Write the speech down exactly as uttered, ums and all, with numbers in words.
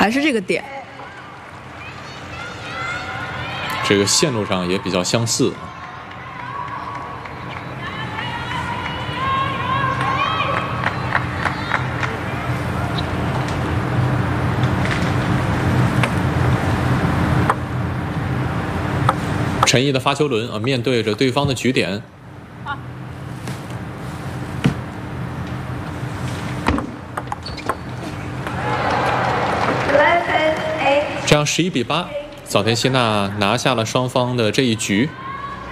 还是这个点。 这个线路上也比较相似。陈毅的发球轮啊，面对着对方的局点。这样十一比八，早田希娜拿下了双方的这一局。